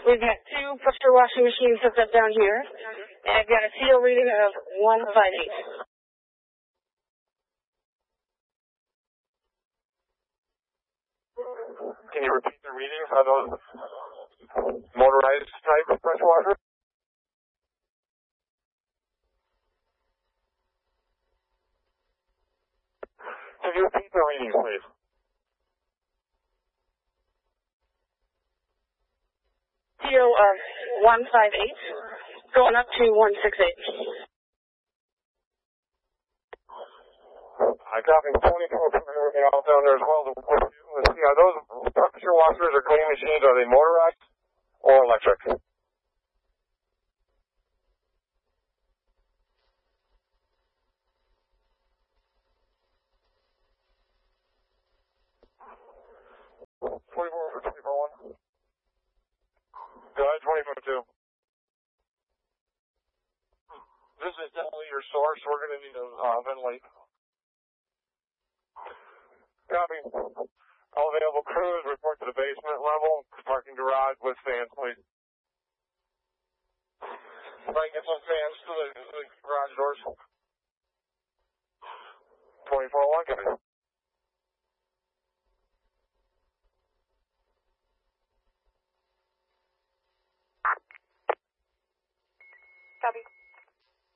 We've got two pressure washing machines hooked up down here, and I've got a CO reading of 158. Can you repeat the readings on those motorized type of pressure washer? Can you repeat the readings, please? CO of 158, going up to 168. I copy 24 working all down there as well. Let's see, are those pressure washers or cleaning machines, are they motorized or electric? Twenty-four one. Go ahead, 24-2. This is definitely your source. We're going to need to ventilate. Copy. All available crews report to the basement level. Parking garage with fans, please. Right, get some fans to the garage doors. 24-1, copy. Copy.